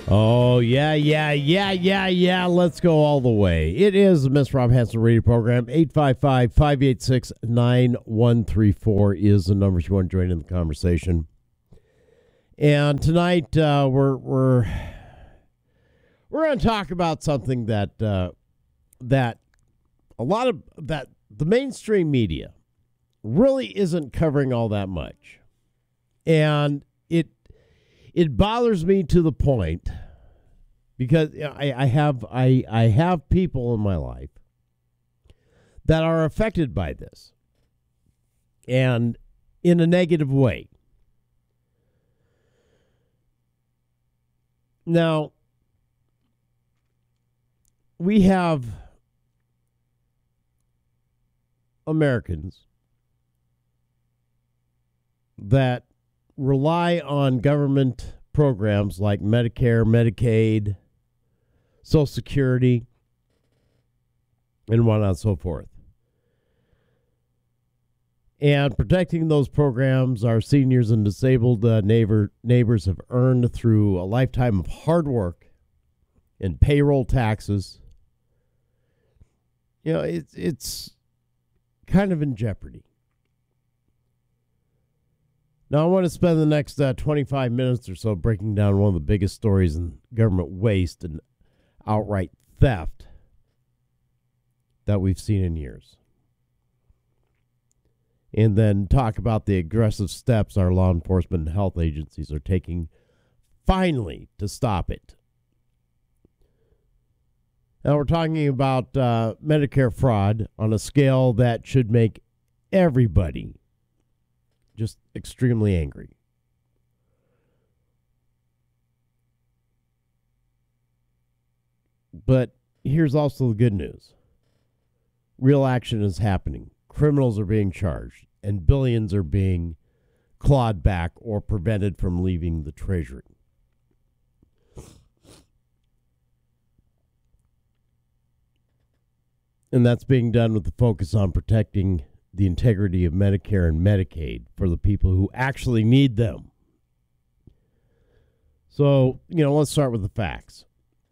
Oh, yeah. Let's go all the way. It is the Miss Rob Hanson radio program. 855-586-9134 is the number if you want to join in the conversation. And tonight we're going to talk about something that that a lot of that the mainstream media really isn't covering all that much. And it bothers me to the point because I have people in my life that are affected by this and in a negative way. Now, we have Americans that rely on government programs like Medicare, Medicaid, Social Security, and whatnot and so forth. And protecting those programs, our seniors and disabled neighbors have earned through a lifetime of hard work and payroll taxes. You know, it's kind of in jeopardy. Now, I want to spend the next 25 minutes or so breaking down one of the biggest stories in government waste and outright theft that we've seen in years. And then talk about the aggressive steps our law enforcement and health agencies are taking finally to stop it. Now, we're talking about Medicare fraud on a scale that should make everybody just extremely angry. But here's also the good news. Real action is happening. Criminals are being charged, and billions are being clawed back or prevented from leaving the Treasury. And that's being done with the focus on protecting the integrity of Medicare and Medicaid for the people who actually need them. So, let's start with the facts.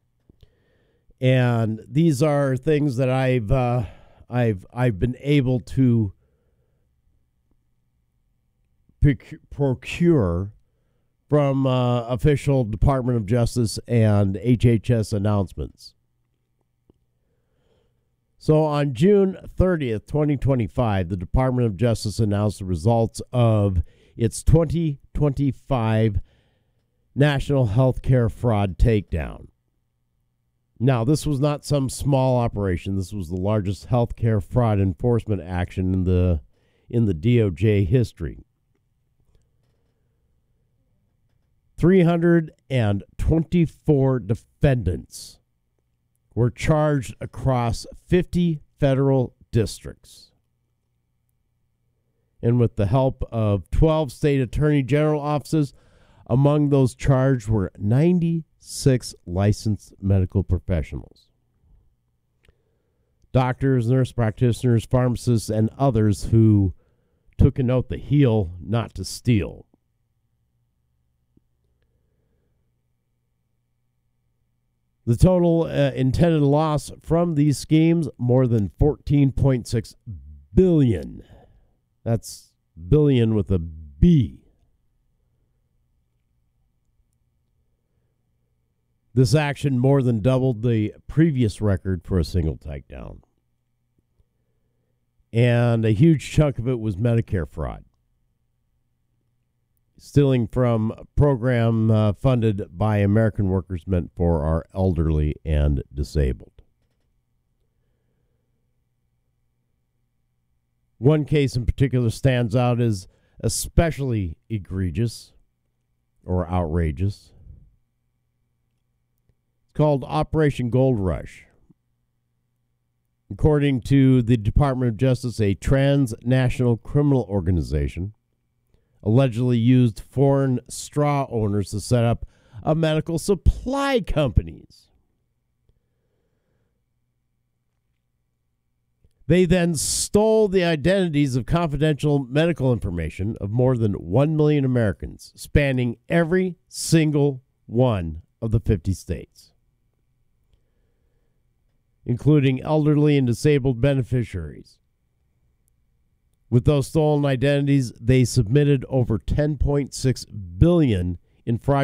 And these are things that I've been able to procure from official Department of Justice and HHS announcements. So on June 30th, 2025, the Department of Justice announced the results of its 2025 National Healthcare Fraud Takedown. Now, this was not some small operation. This was the largest healthcare fraud enforcement action in the DOJ history. 324 defendants were charged across 50 federal districts. And with the help of 12 state attorney general offices, among those charged were 96 licensed medical professionals. Doctors, nurse practitioners, pharmacists, and others who took a note to heal, not to steal. The total intended loss from these schemes, more than $14.6 billion. That's billion with a B. This action more than doubled the previous record for a single takedown. And a huge chunk of it was Medicare fraud. Stealing from a program funded by American workers meant for our elderly and disabled. One case in particular stands out as especially egregious or outrageous. It's called Operation Gold Rush. According to the Department of Justice, a transnational criminal organization allegedly used foreign straw owners to set up a medical supply companies. They then stole the identities of confidential medical information of more than 1 million Americans, spanning every single one of the 50 states, including elderly and disabled beneficiaries. With those stolen identities, they submitted over $10.6 billion in fraudulent